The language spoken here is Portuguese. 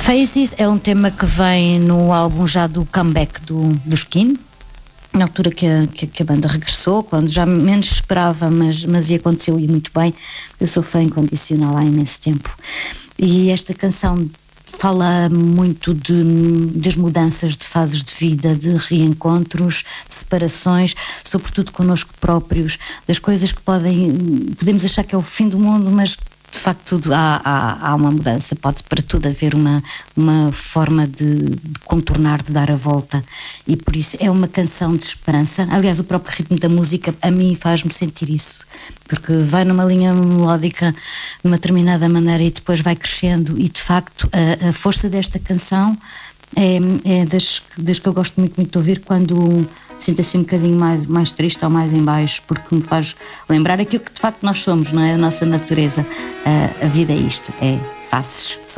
Faces é um tema que vem no álbum já do comeback do Skin, na altura que a banda regressou, quando já menos esperava, mas aconteceu e muito bem. Eu sou fã incondicional há imenso tempo. E esta canção fala muito das mudanças de fases de vida, de reencontros, de separações, sobretudo connosco próprios, das coisas que podemos achar que é o fim do mundo, mas de facto há uma mudança, pode para tudo haver uma forma de contornar, de dar a volta, e por isso é uma canção de esperança. Aliás, o próprio ritmo da música a mim faz-me sentir isso, porque vai numa linha melódica de uma determinada maneira e depois vai crescendo, e de facto a força desta canção é das que eu gosto muito, muito de ouvir quando sinto assim um bocadinho mais triste ou mais em baixo, porque me faz lembrar aquilo que de facto nós somos, não é? A nossa natureza, a vida é isto, é faces.